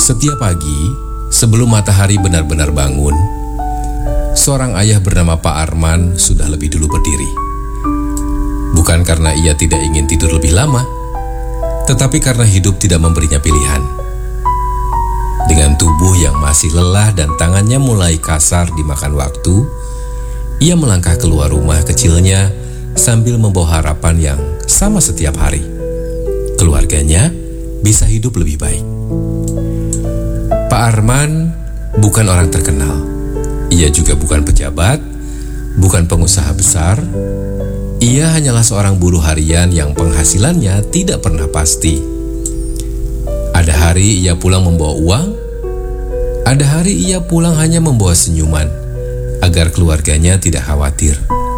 Setiap pagi, sebelum matahari benar-benar bangun, seorang ayah bernama Pak Arman sudah lebih dulu berdiri. Bukan karena ia tidak ingin tidur lebih lama, tetapi karena hidup tidak memberinya pilihan. Dengan tubuh yang masih lelah dan tangannya mulai kasar dimakan waktu, ia melangkah keluar rumah kecilnya sambil membawa harapan yang sama setiap hari. Keluarganya bisa hidup lebih baik. Pak Arman bukan orang terkenal. Ia juga bukan pejabat, bukan pengusaha besar. Ia hanyalah seorang buruh harian yang penghasilannya tidak pernah pasti. Ada hari ia pulang membawa uang, ada hari ia pulang hanya membawa senyuman, agar keluarganya tidak khawatir.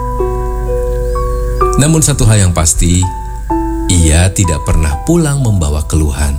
Namun satu hal yang pasti, ia tidak pernah pulang membawa keluhan.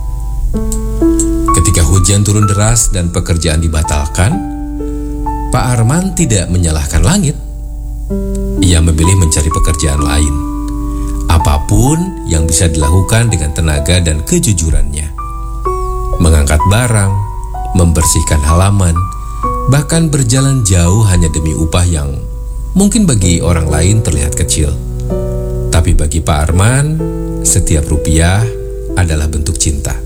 Ketika hujan turun deras dan pekerjaan dibatalkan, Pak Arman tidak menyalahkan langit. Ia memilih mencari pekerjaan lain, apapun yang bisa dilakukan dengan tenaga dan kejujurannya. Mengangkat barang, membersihkan halaman, bahkan berjalan jauh hanya demi upah yang mungkin bagi orang lain terlihat kecil. Tapi bagi Pak Arman, setiap rupiah adalah bentuk cinta.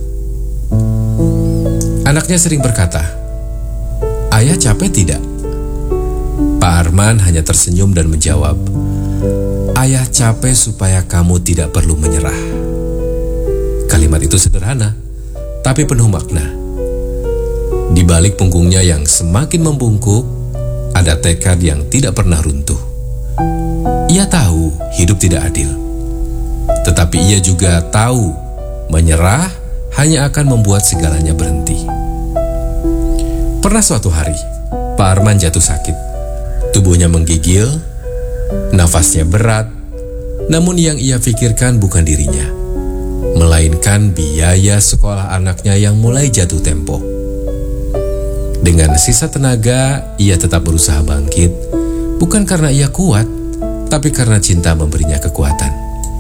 Anaknya sering berkata, "Ayah capek tidak?" Pak Arman hanya tersenyum dan menjawab, "Ayah capek supaya kamu tidak perlu menyerah." Kalimat itu sederhana, tapi penuh makna. Di balik punggungnya yang semakin membungkuk, ada tekad yang tidak pernah runtuh. Ia tahu hidup tidak adil, tetapi ia juga tahu menyerah hanya akan membuat segalanya berhenti. Pernah suatu hari, Pak Arman jatuh sakit. Tubuhnya menggigil, nafasnya berat, namun yang ia pikirkan bukan dirinya, melainkan biaya sekolah anaknya yang mulai jatuh tempo. Dengan sisa tenaga, ia tetap berusaha bangkit, bukan karena ia kuat, tapi karena cinta memberinya kekuatan.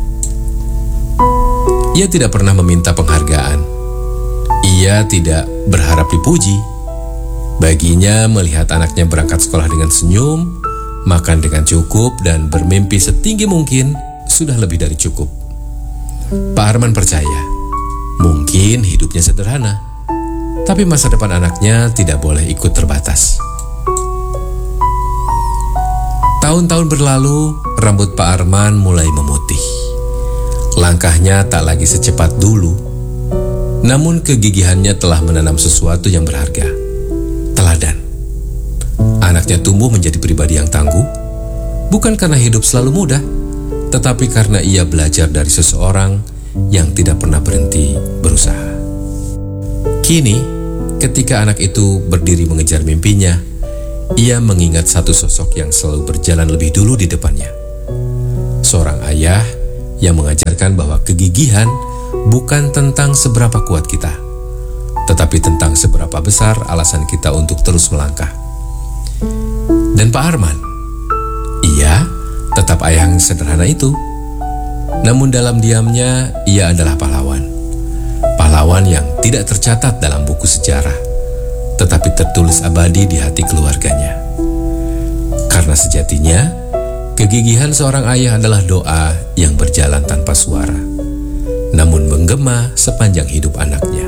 Ia tidak pernah meminta penghargaan. Ia tidak berharap dipuji. Baginya, melihat anaknya berangkat sekolah dengan senyum, makan dengan cukup, dan bermimpi setinggi mungkin sudah lebih dari cukup. Pak Arman percaya, mungkin hidupnya sederhana, tapi masa depan anaknya tidak boleh ikut terbatas. Tahun-tahun berlalu, rambut Pak Arman mulai memutih. Langkahnya tak lagi secepat dulu, namun kegigihannya telah menanam sesuatu yang berharga. Teladan. Anaknya tumbuh menjadi pribadi yang tangguh, bukan karena hidup selalu mudah, tetapi karena ia belajar dari seseorang yang tidak pernah berhenti berusaha. Kini, ketika anak itu berdiri mengejar mimpinya, ia mengingat satu sosok yang selalu berjalan lebih dulu di depannya. Seorang ayah yang mengajarkan bahwa kegigihan bukan tentang seberapa kuat kita, tetapi tentang seberapa besar alasan kita untuk terus melangkah. Dan Pak Arman, ia tetap ayah yang sederhana itu. Namun dalam diamnya, ia adalah pahlawan. Pahlawan yang tidak tercatat dalam buku sejarah, tetapi tertulis abadi di hati keluarganya. Karena sejatinya, kegigihan seorang ayah adalah doa yang berjalan tanpa suara, namun menggema sepanjang hidup anaknya.